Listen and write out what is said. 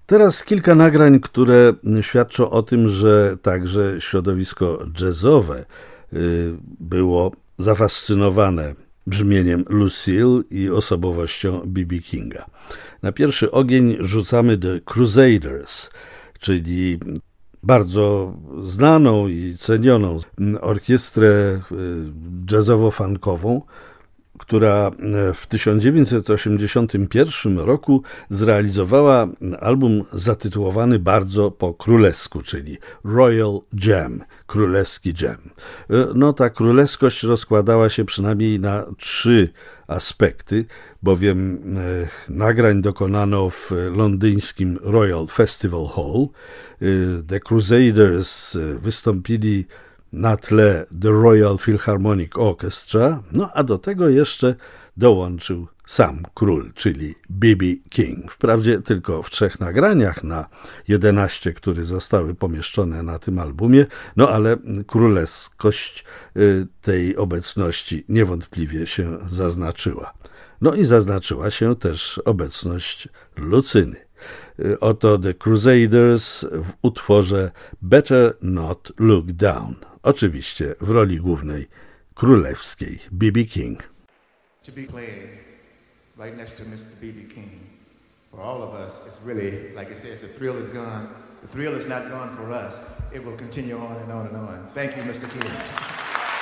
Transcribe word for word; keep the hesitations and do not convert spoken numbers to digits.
Teraz kilka nagrań, które świadczą o tym, że także środowisko jazzowe było zafascynowane brzmieniem Lucille i osobowością B B Kinga. Na pierwszy ogień rzucamy The Crusaders, czyli bardzo znaną i cenioną orkiestrę jazzowo-funkową, która w tysiąc dziewięćset osiemdziesiątym pierwszym roku zrealizowała album zatytułowany bardzo po królewsku, czyli Royal Jam, królewski jam. No ta królewskość rozkładała się przynajmniej na trzy aspekty, bowiem e, nagrań dokonano w londyńskim Royal Festival Hall. E, The Crusaders wystąpili na tle The Royal Philharmonic Orchestra, no a do tego jeszcze dołączył sam król, czyli B B King. Wprawdzie tylko w trzech nagraniach na jedenaście, które zostały pomieszczone na tym albumie, no ale królewskość tej obecności niewątpliwie się zaznaczyła. No i zaznaczyła się też obecność Lucyny. Oto The Crusaders w utworze Better Not Look Down. Oczywiście w roli głównej królewskiej B B King. To be played right next to mister B B King, for all of us, it's really, like it says, the thrill is gone. The thrill is not gone for us. It will continue on and on and on. Thank you, mister King.